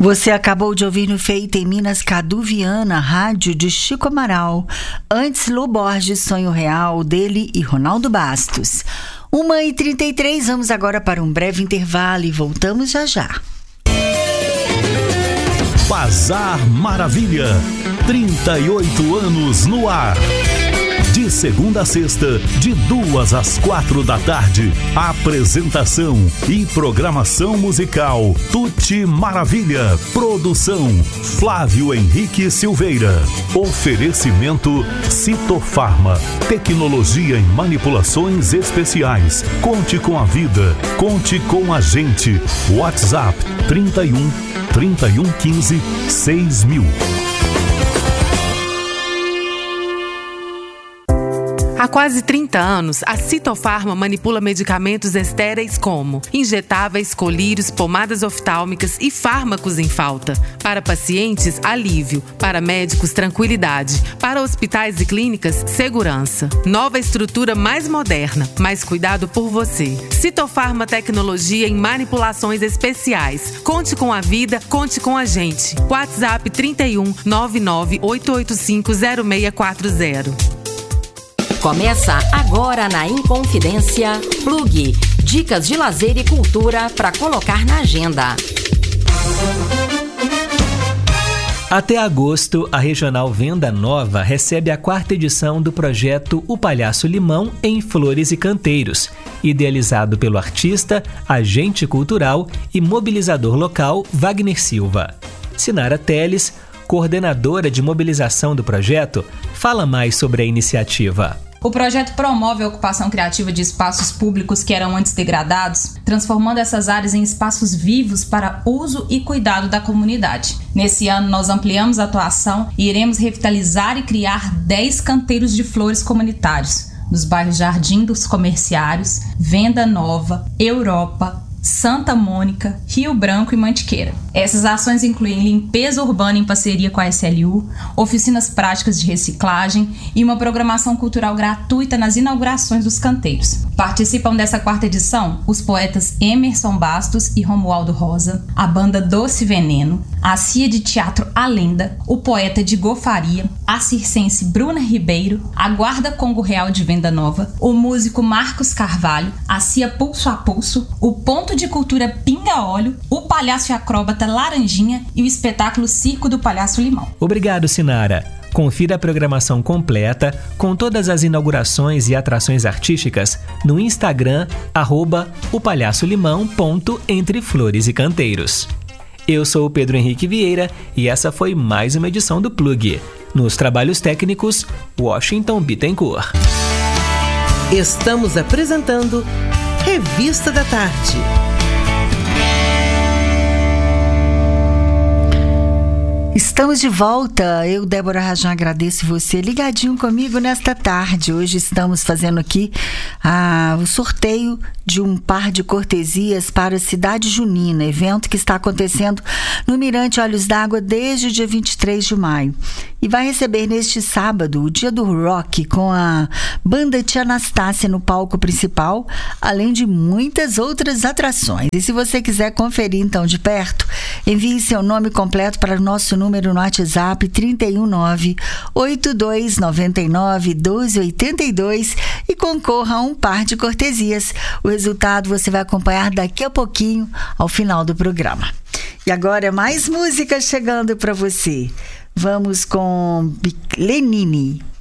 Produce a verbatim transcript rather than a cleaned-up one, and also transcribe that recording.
Você acabou de ouvir no Feita em Minas Cadu Viana, rádio de Chico Amaral. Antes, Lô Borges, Sonho Real, dele e Ronaldo Bastos. uma e trinta e três, vamos agora para um breve intervalo e voltamos já já. Bazar Maravilha, trinta e oito anos no ar. De segunda a sexta, de duas às quatro da tarde. Apresentação e programação musical Tuti Maravilha. Produção Flávio Henrique Silveira. Oferecimento Citofarma. Tecnologia em manipulações especiais. Conte com a vida. Conte com a gente. WhatsApp trinta e um, trinta e um quinze, seis mil. Há quase trinta anos, a Citofarma manipula medicamentos estéreis como injetáveis, colírios, pomadas oftálmicas e fármacos em falta. Para pacientes, alívio. Para médicos, tranquilidade. Para hospitais e clínicas, segurança. Nova estrutura mais moderna, mais cuidado por você. Citofarma Tecnologia em manipulações especiais. Conte com a vida, conte com a gente. WhatsApp trinta e um, nove nove oito oito cinco, zero seis quatro zero. Começa agora na Inconfidência Plug. Dicas de lazer e cultura para colocar na agenda. Até agosto, a Regional Venda Nova recebe a quarta edição do projeto O Palhaço Limão em Flores e Canteiros, idealizado pelo artista, agente cultural e mobilizador local Wagner Silva. Sinara Teles, coordenadora de mobilização do projeto, fala mais sobre a iniciativa. O projeto promove a ocupação criativa de espaços públicos que eram antes degradados, transformando essas áreas em espaços vivos para uso e cuidado da comunidade. Nesse ano, nós ampliamos a atuação e iremos revitalizar e criar dez canteiros de flores comunitários, nos bairros Jardim dos Comerciários, Venda Nova, Europa, Santa Mônica, Rio Branco e Mantiqueira. Essas ações incluem limpeza urbana em parceria com a S L U, oficinas práticas de reciclagem e uma programação cultural gratuita nas inaugurações dos canteiros. Participam dessa quarta edição os poetas Emerson Bastos e Romualdo Rosa, a banda Doce Veneno, a Cia de Teatro A Lenda, o poeta Diego Faria, a circense Bruna Ribeiro, a Guarda Congo Real de Venda Nova, o músico Marcos Carvalho, a Cia Pulso a Pulso, o Ponto de Cultura Pinga Óleo, o palhaço e acróbata Laranjinha e o espetáculo Circo do Palhaço Limão. Obrigado, Sinara. Confira a programação completa com todas as inaugurações e atrações artísticas no Instagram, arroba o palhaço limão ponto entre flores e canteiros. Eu sou o Pedro Henrique Vieira e essa foi mais uma edição do Plug. Nos trabalhos técnicos, Washington Bittencourt. Estamos apresentando Revista da Tarde. Estamos de volta. Eu, Débora Rajão, agradeço você ligadinho comigo nesta tarde. Hoje estamos fazendo aqui ah, o sorteio de um par de cortesias para a Cidade Junina, evento que está acontecendo no Mirante Olhos d'Água desde o dia vinte e três de maio. E vai receber neste sábado o Dia do Rock com a banda Tia Anastácia no palco principal, além de muitas outras atrações. E se você quiser conferir então de perto, envie seu nome completo para o nosso número no WhatsApp trinta e um, nove oito dois nove nove, doze oitenta e dois e concorra a um par de cortesias. O resultado você vai acompanhar daqui a pouquinho ao final do programa. E agora mais música chegando para você. Vamos com Lenine.